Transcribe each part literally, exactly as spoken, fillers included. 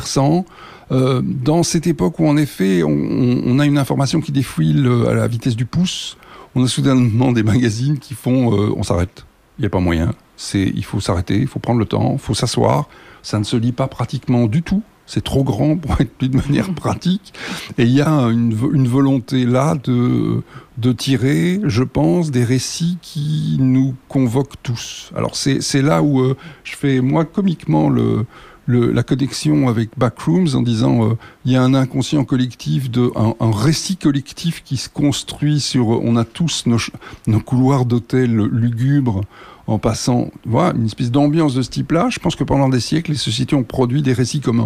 bouleversant. Euh, dans cette époque où en effet on, on a une information qui défile à la vitesse du pouce, on a soudainement des magazines qui font euh, on s'arrête, il n'y a pas moyen, c'est, il faut s'arrêter, il faut prendre le temps, il faut s'asseoir, ça ne se lit pas pratiquement du tout, c'est trop grand pour être lu de manière pratique, et il y a une, une volonté là de, de tirer, je pense, des récits qui nous convoquent tous. Alors c'est, c'est là où euh, je fais moi comiquement le Le, la connexion avec Backrooms en disant euh, il y a un inconscient collectif, de, un, un récit collectif qui se construit sur... On a tous nos, nos couloirs d'hôtel lugubres en passant... Voilà, une espèce d'ambiance de ce type-là. Je pense que pendant des siècles, les sociétés ont produit des récits communs,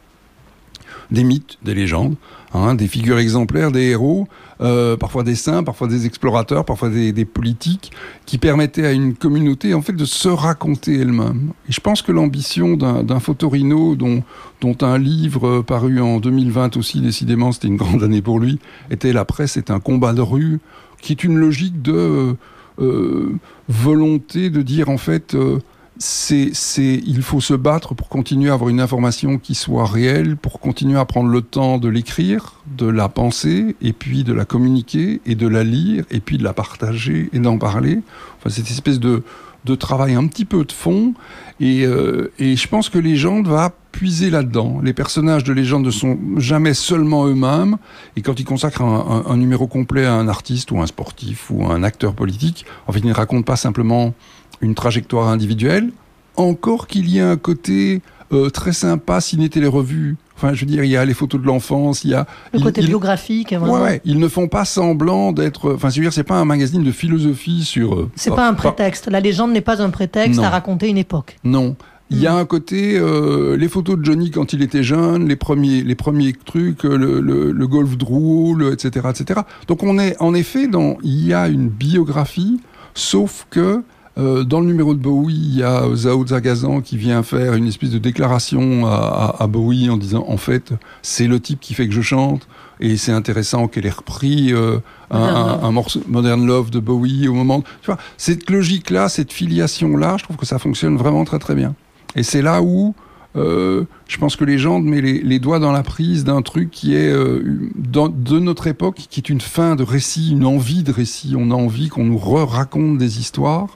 des mythes, des légendes, hein, des figures exemplaires, des héros, euh, parfois des saints, parfois des explorateurs, parfois des, des politiques, qui permettaient à une communauté en fait de se raconter elle-même. Et je pense que l'ambition d'un, d'un Fotorino, dont, dont un livre paru en deux mille vingt aussi, décidément c'était une grande année pour lui, était La presse est un combat de rue, qui est une logique de euh, volonté de dire en fait... Euh, C'est, c'est, il faut se battre pour continuer à avoir une information qui soit réelle, pour continuer à prendre le temps de l'écrire, de la penser, et puis de la communiquer, et de la lire, et puis de la partager, et d'en parler. Enfin, cette espèce de, de travail un petit peu de fond, et, euh, et je pense que Légende va puiser là-dedans. Les personnages de Légende ne sont jamais seulement eux-mêmes, et quand ils consacrent un, un, un numéro complet à un artiste, ou un sportif, ou un acteur politique, en fait, ils ne racontent pas simplement une trajectoire individuelle, encore qu'il y a un côté euh, très sympa ciné-télé-revue. Enfin, je veux dire, il y a les photos de l'enfance, il y a... Le il, côté il, biographique. Ouais, ouais, ils ne font pas semblant d'être... Enfin, je veux dire, c'est pas un magazine de philosophie sur... Euh, c'est pas, pas un pas, prétexte. La légende n'est pas un prétexte non. à raconter une époque. Non. Il y a un côté, euh, les photos de Johnny quand il était jeune, les premiers, les premiers trucs, le, le, le golf drôle, et cetera, et cetera. Donc on est, en effet, dans... Il y a une biographie, sauf que... Euh, dans le numéro de Bowie, il y a Zao Zagazan qui vient faire une espèce de déclaration à, à, à Bowie en disant en fait c'est le type qui fait que je chante et c'est intéressant qu'elle ait repris euh, un, un, un morceau Modern Love de Bowie au moment. Tu vois, cette logique-là, cette filiation-là, je trouve que ça fonctionne vraiment très très bien. Et c'est là où euh, je pense que Légende met les, les doigts dans la prise d'un truc qui est euh, dans, de notre époque, qui est une fin de récit, une envie de récit. On a envie qu'on nous re-raconte des histoires.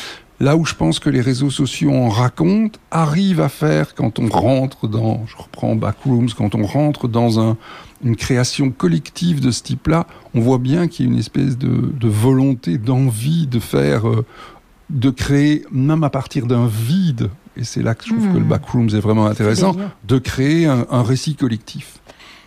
Là où je pense que les réseaux sociaux en racontent, arrivent à faire, quand on rentre dans, je reprends Backrooms, quand on rentre dans un, une création collective de ce type-là, on voit bien qu'il y a une espèce de, de volonté, d'envie de faire, euh, de créer, même à partir d'un vide, et c'est là que je trouve mmh. que le Backrooms est vraiment intéressant, de créer un, un récit collectif.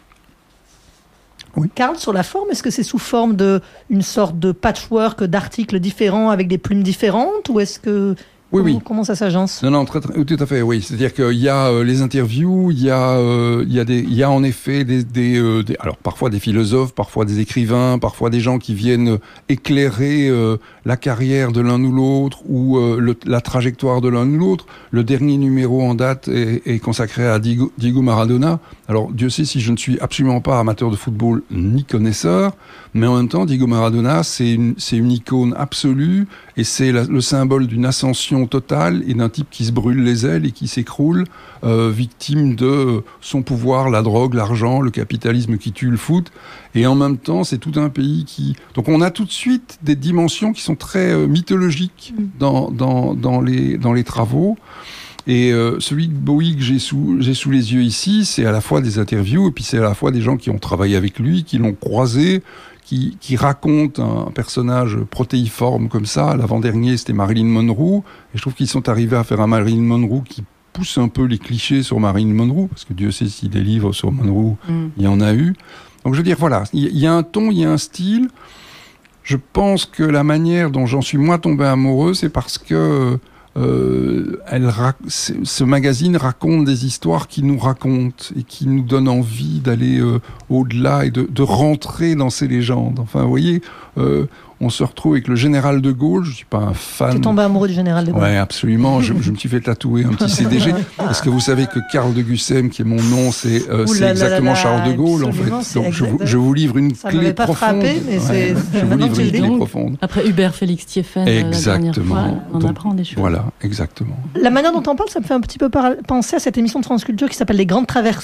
Oui. Karl, sur la forme, est-ce que c'est sous forme de une sorte de patchwork d'articles différents avec des plumes différentes, ou est-ce que Oui, comment, oui. comment ça s'agence ? Non, non, très, très, tout à fait, oui. C'est-à-dire qu'il y a euh, les interviews, il y a, euh, il y a des, il y a en effet des, des, euh, des, alors parfois des philosophes, parfois des écrivains, parfois des gens qui viennent éclairer euh, la carrière de l'un ou l'autre ou euh, le, la trajectoire de l'un ou l'autre. Le dernier numéro en date est, est consacré à Diego, Diego Maradona. Alors, Dieu sait si je ne suis absolument pas amateur de football ni connaisseur, mais en même temps, Diego Maradona, c'est une, c'est une icône absolue et c'est la, le symbole d'une ascension totale et d'un type qui se brûle les ailes et qui s'écroule, euh, victime de son pouvoir, la drogue, l'argent, le capitalisme qui tue le foot. Et en même temps, c'est tout un pays qui... Donc on a tout de suite des dimensions qui sont très euh, mythologiques dans, dans, dans, les, dans les travaux. Et euh, celui de Bowie que j'ai sous, j'ai sous les yeux ici, c'est à la fois des interviews et puis c'est à la fois des gens qui ont travaillé avec lui, qui l'ont croisé, qui, qui racontent un personnage protéiforme comme ça. L'avant-dernier, c'était Marilyn Monroe. Et je trouve qu'ils sont arrivés à faire un Marilyn Monroe qui pousse un peu les clichés sur Marilyn Monroe, parce que Dieu sait si des livres sur Monroe, mm. il y en a eu. Donc je veux dire, voilà, il y a un ton, il y a un style. Je pense que la manière dont j'en suis moins tombé amoureux, c'est parce que Euh, elle rac- ce magazine raconte des histoires qui nous racontent et qui nous donnent envie d'aller euh, au-delà et de, de rentrer dans ces légendes. Enfin, vous voyez, euh, on se retrouve avec le général de Gaulle. Je suis pas un fan. Tu es tombé amoureux du général de Gaulle. Ouais, absolument. je, je me suis fait tatouer un petit C D G. Parce que vous savez que Karl de Gussem, qui est mon nom, c'est, euh, c'est exactement là là, Charles de Gaulle, en fait. Donc je vous, je vous livre une ça clé profonde. Frappé, mais ouais, c'est... Je vous livre une clé profonde. Après Hubert Félix Thieffen, exactement. La dernière fois, on Donc, apprend des choses. Voilà, exactement. La manière dont on parle, ça me fait un petit peu penser à cette émission de France Culture qui s'appelle Les Grandes Traversées.